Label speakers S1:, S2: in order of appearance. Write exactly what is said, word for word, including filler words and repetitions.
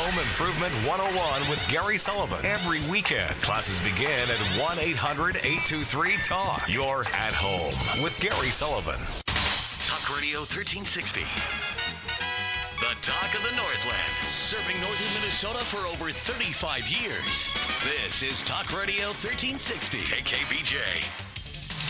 S1: Home Improvement one oh one with Gary Sullivan. Every weekend, classes begin at one eight hundred eight two three talk. You're at home with Gary Sullivan.
S2: Talk Radio thirteen sixty. The talk of the Northland. Serving northern Minnesota for over thirty-five years. This is Talk Radio thirteen sixty. K K B J.